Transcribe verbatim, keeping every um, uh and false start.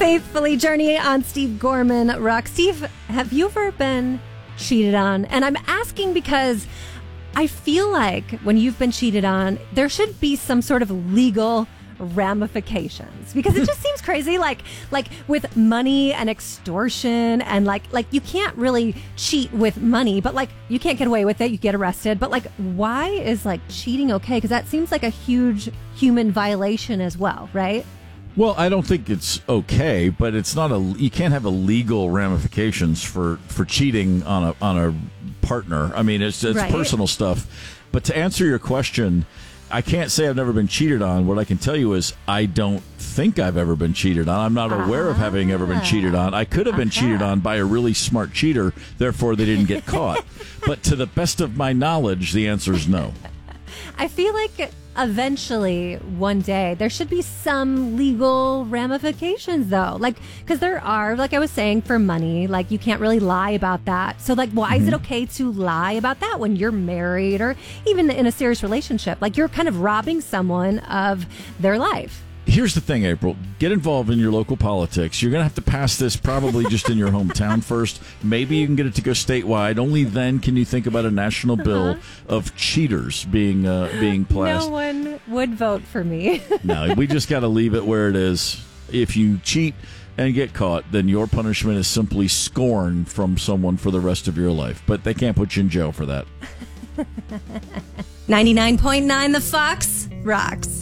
Faithfully journey on Steve Gorman. Rock. Steve, have you ever been cheated on? And I'm asking because I feel like when you've been cheated on, there should be some sort of legal ramifications, because it just seems crazy, like like with money and extortion, and like like you can't really cheat with money, but like you can't get away with it, you get arrested. But like, why is like cheating okay? Because that seems like a huge human violation as well, right? Well, I don't think it's okay, but it's not a. You can't have a legal ramifications for, for cheating on a on a partner. I mean, it's it's right. personal stuff. But to answer your question, I can't say I've never been cheated on. What I can tell you is I don't think I've ever been cheated on. I'm not aware of having ever been cheated on. I could have been Okay. cheated on by a really smart cheater, therefore they didn't get caught. But to the best of my knowledge, the answer is no. I feel like eventually one day there should be some legal ramifications, though, like because there are, like I was saying, for money, like you can't really lie about that. So like, why mm-hmm. is it okay to lie about that when you're married or even in a serious relationship? Like, you're kind of robbing someone of their life. Here's the thing, April. Get involved in your local politics. You're going to have to pass this probably just in your hometown first. Maybe you can get it to go statewide. Only then can you think about a national bill uh-huh. of cheaters being uh, being passed. No one would vote for me. No, we just got to leave it where it is. If you cheat and get caught, then your punishment is simply scorn from someone for the rest of your life. But they can't put you in jail for that. ninety-nine point nine The Fox rocks.